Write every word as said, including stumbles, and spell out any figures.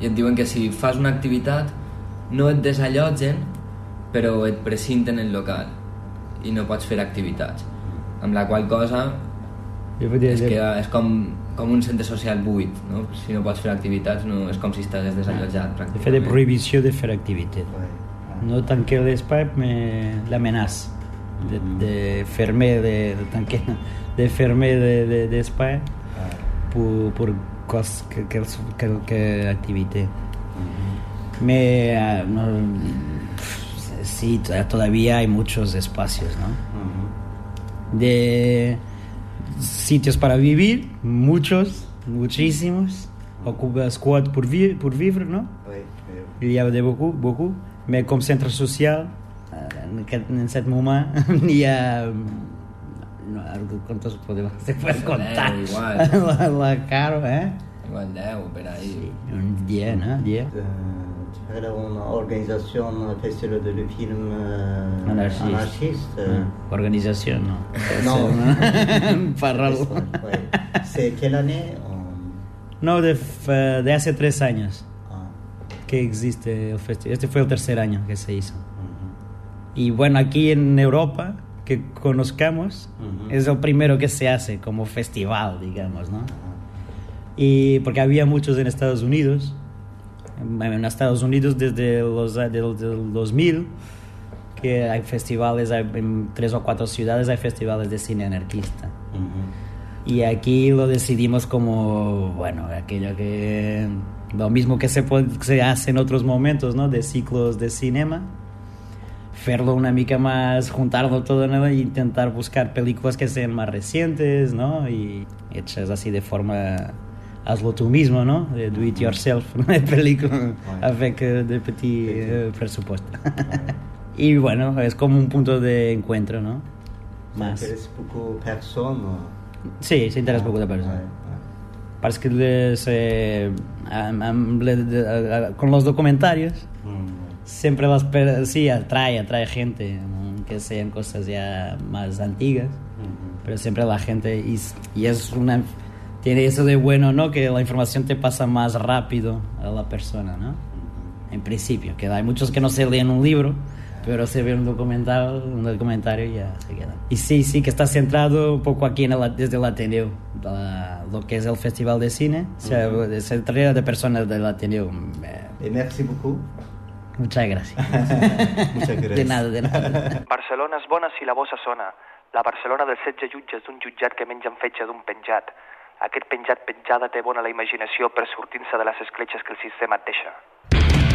i et diuen que si fas una activitat no et desallotgen, però et precinten el local i no pots fer activitats, amb la qual cosa és que és com, com un centre social buit, no? Si no pots fer activitats no, és com si estàs desallotjat pràcticament. De fet de prohibició de fer activitat, no tanquer l'espai, l'amenaça de, de fer-me de, de tanquer de fer-me de, de, d'espai per, per cos que, que, que, que activitat. Me, uh, no, sí, todavía hay muchos espacios, ¿no? Uh-huh. De sitios para vivir, muchos, muchísimos. Ocupa squat por, vi, por vivre, ¿no? Oui, oui. Il y a de beaucoup, beaucoup. Mais comme centre social, en cet moment, il y a... No, ¿cuántos podemos, se puede contar? deu, igual. la, la caro, ¿eh? Igual deu, per ahí. Sí, un diez, ¿no? diez. Era una organización, festival de film euh, anarchiste. anarchiste. Ah, organización, no. No. Parral. ¿C'est quelle année? No, de, de hace tres años ah. que existe el festival. Este fue el tercer año que se hizo. Uh-huh. Y bueno, aquí en Europa, que conozcamos, uh-huh. es el primero que se hace como festival, digamos, ¿no? Uh-huh. Y porque había muchos en Estados Unidos. En Estados Unidos desde los del, del dos mil que hay festivales, hay, en tres o cuatro ciudades hay festivales de cine anarquista. Uh-huh. Y aquí lo decidimos como, bueno, aquello que lo mismo que se, puede, se hace en otros momentos, ¿no? De ciclos de cinema, hacerlo una mica más, juntarlo todo, ¿no? E intentar buscar películas que sean más recientes, ¿no? Y hechas así de forma... hazlo tú mismo, ¿no? De do it yourself, una película avec de petit eh, presupuesto. Y bueno, es como un punto de encuentro, ¿no? Más. ¿Se interesa poco persona? Sí, se interesa poco de persona. Parece que les, eh, um, um, le, de, uh, con los documentarios mm. siempre las sí atrae, atrae gente, que sean cosas ya más antiguas, mm-hmm. pero siempre la gente y, y es una tiene eso de bueno, ¿no? Que la información te pasa más rápido a la persona, ¿no? En principio, que hay muchos que no se leen un libro, pero se ve un documental, un documentario y ya se quedan. Y sí, sí, que está centrado un poco aquí en el, desde el Ateneo, la, lo que es el Festival de Cine, o sea, uh-huh. se trata de personas del Ateneo. Y merci beaucoup. Muchas gracias. Muchas gracias. De nada, de nada. Barcelona és bona si la bossa sona. La Barcelona dels setze jutges d'un jutjat que mengen fetge d'un penjat. Aquest penjat penjada té bona la imaginació per sortir-se de les escletxes que el sistema et deixa.